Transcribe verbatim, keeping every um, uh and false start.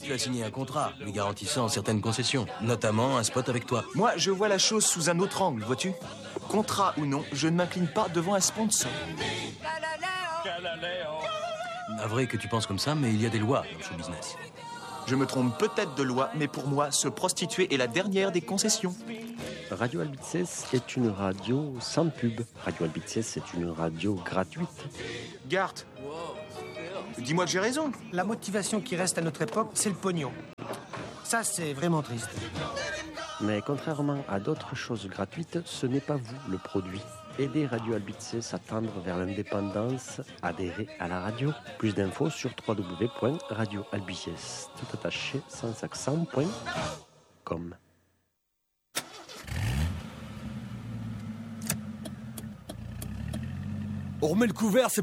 Tu as signé un contrat lui garantissant certaines concessions, notamment un spot avec toi. Moi, je vois la chose sous un autre angle, vois-tu? Contrat ou non, je ne m'incline pas devant un sponsor. Navré que tu penses comme ça, mais il y a des lois dans le show business. Je me trompe peut-être de loi, mais pour moi, se prostituer est la dernière des concessions. Radio Albices est une radio sans pub. Radio Albices est une radio gratuite. Gart, dis-moi que j'ai raison. La motivation qui reste à notre époque, c'est le pognon. Ça, c'est vraiment triste. Mais contrairement à d'autres choses gratuites, ce n'est pas vous le produit. Aidez Radio Albices à tendre vers l'indépendance, adhérez à la radio. Plus d'infos sur w w w point radio albices tout attaché sans accent point com. On remet le couvert, c'est